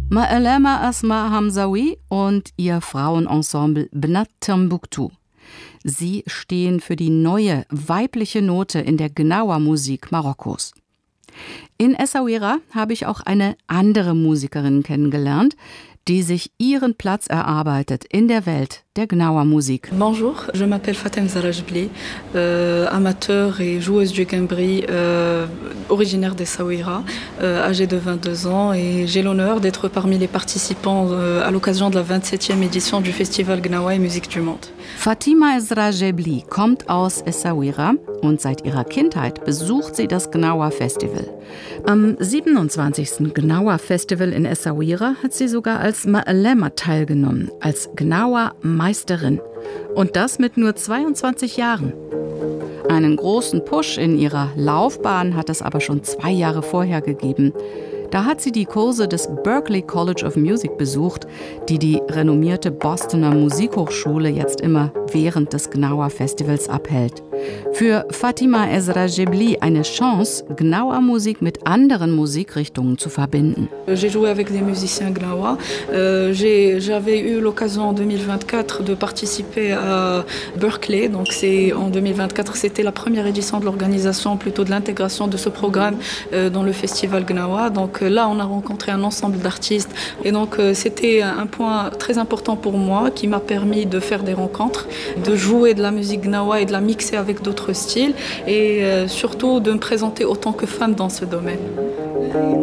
Ma'alama Asma Hamzawi und ihr Frauenensemble Bnat Timbuktu. Sie stehen für die neue weibliche Note in der Gnawa-Musik Marokkos. In Essaouira habe ich auch eine andere Musikerin kennengelernt, die sich ihren Platz erarbeitet in der Welt der Gnawa-Musik. Bonjour, je m'appelle Fatem Zarajbli, amateur et joueuse du gambri, originaire d'Essaouira, âgée de 22 ans, et j'ai l'honneur d'être parmi les participants à l'occasion de la 27e édition du Festival Gnawa et Musique du Monde. Fatima Ezra-Jebli kommt aus Essaouira und seit ihrer Kindheit besucht sie das Gnawa-Festival. Am 27. Gnawa-Festival in Essaouira hat sie sogar als Ma'alema teilgenommen, als Gnawa-Meisterin. Und das mit nur 22 Jahren. Einen großen Push in ihrer Laufbahn hat es aber schon 2 Jahre vorher gegeben. Da hat sie die Kurse des Berklee College of Music besucht, die renommierte Bostoner Musikhochschule jetzt immer während des Gnawa-Festivals abhält. Für Fatima Ezra-Jebli eine Chance, Gnawa-Musik mit anderen Musikrichtungen zu verbinden. J'ai joué avec des musiciens Gnawa. J'avais eu l'occasion en 2024 de participer à Berklee. Donc en 2024, c'était la première édition de l'organisation, plutôt de l'intégration de ce programme dans le festival Gnawa. Donc là, on a rencontré un ensemble d'artistes. Et donc c'était un point très important pour moi qui m'a permis de faire des rencontres, de jouer de la musique Gnawa et de la mixer avec d'autres styles et surtout de me présenter autant que femme dans ce domaine.